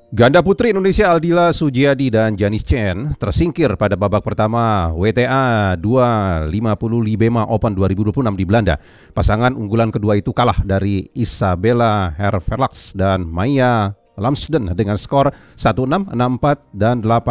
Ganda putri Indonesia Aldila Sujiadi dan Janice Chen tersingkir pada babak pertama WTA 250 Libema Open 2026 di Belanda. Pasangan unggulan kedua itu kalah dari Isabella Hervelaks dan Maya Lamsden dengan skor 1-6, 6-4, dan 8